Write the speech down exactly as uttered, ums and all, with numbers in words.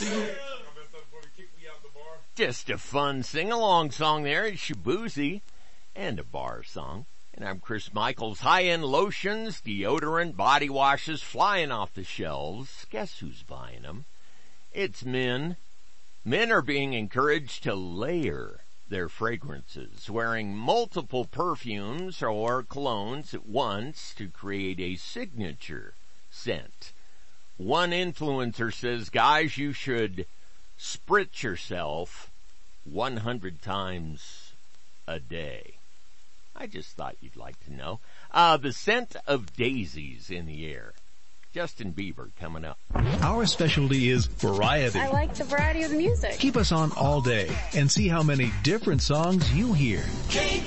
Just a fun sing-along song there. It's Shaboozey and a bar song. And I'm Chris Michaels. High-end lotions, deodorant, body washes flying off the shelves. Guess who's buying them? It's men. Men are being encouraged to layer their fragrances, wearing multiple perfumes or colognes at once to create a signature scent. One influencer says, guys, you should spritz yourself one hundred times a day. I just thought you'd like to know. Uh, the scent of daisies in the air. Justin Bieber coming up. Our specialty is variety. I like the variety of the music. Keep us on all day and see how many different songs you hear.